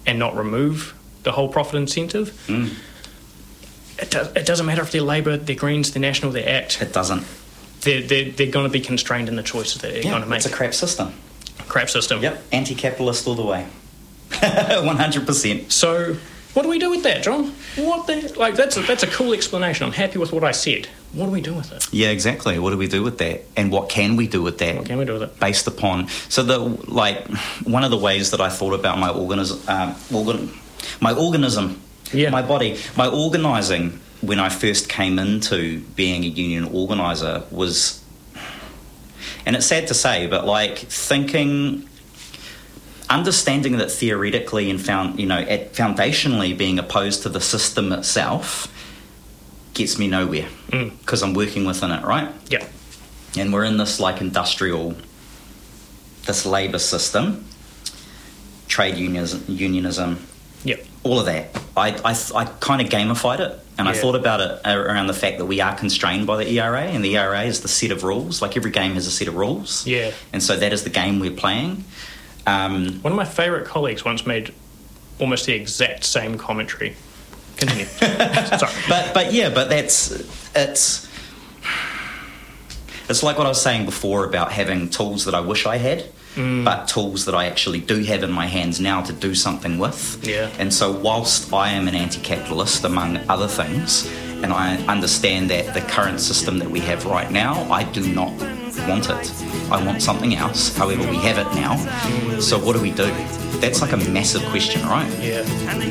and not remove the whole profit incentive, it doesn't matter if they're Labour, they're Greens, they're National, they're ACT. It doesn't. They're going to be constrained in the choices that they're going to make. It's a crap system. Crap system. Yep, anti-capitalist all the way. 100%. So, what do we do with that, John? That's a cool explanation. I'm happy with what I said. What do we do with it? Yeah, exactly. What do we do with that? And what can we do with that? What can we do with it? Based upon... So, one of the ways that I thought about my organism... Yeah. My body, my organising, when I first came into being a union organiser was... And it's sad to say, but, understanding that theoretically and foundationally being opposed to the system itself gets me nowhere because I'm working within it, right? Yeah. And we're in this this labour system, trade unionism, Yep. all of that. I kind of gamified it, and I thought about it around the fact that we are constrained by the ERA, and the ERA is the set of rules. Like every game has a set of rules. Yeah. And so that is the game we're playing. One of my favourite colleagues once made almost the exact same commentary. Continue. Sorry. But it's like what I was saying before about having tools that I wish I had, but tools that I actually do have in my hands now to do something with. Yeah. And so whilst I am an anti-capitalist, among other things, and I understand that the current system that we have right now, I do not want it. I want something else. However, we have it now. So what do we do? That's like a massive question, right? Yeah.